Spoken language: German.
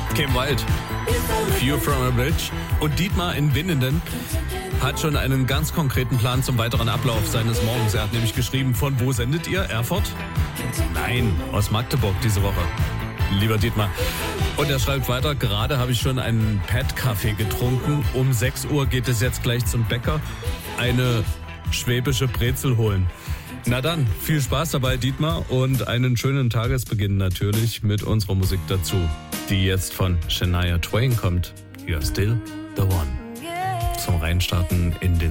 Came Wild, View from a Bridge. Und Dietmar in Winnenden hat schon einen ganz konkreten Plan zum weiteren Ablauf seines Morgens. Er hat nämlich geschrieben, von wo sendet ihr? Erfurt? Nein, aus Magdeburg diese Woche. Lieber Dietmar. Und er schreibt weiter, gerade habe ich schon einen Pad-Kaffee getrunken. Um 6 Uhr geht es jetzt gleich zum Bäcker. Eine schwäbische Brezel holen. Na dann, viel Spaß dabei, Dietmar. Und einen schönen Tagesbeginn natürlich mit unserer Musik dazu, die jetzt von Shania Twain kommt. You're still the one. Zum Reinstarten in den